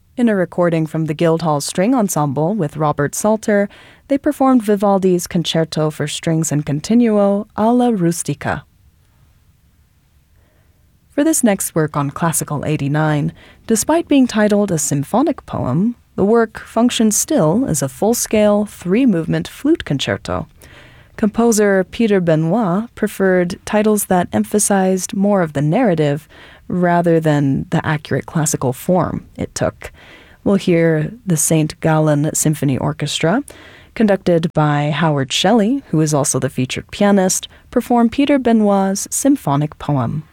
In a recording from the Guildhall String Ensemble with Robert Salter, they performed Vivaldi's Concerto for Strings and Continuo alla Rustica. For this next work on Classical 89, despite being titled a symphonic poem, the work functions still as a full-scale, three-movement flute concerto. Composer Peter Benoit preferred titles that emphasized more of the narrative rather than the accurate classical form it took. We'll hear the St. Gallen Symphony Orchestra, conducted by Howard Shelley, who is also the featured pianist, perform Peter Benoit's symphonic poem.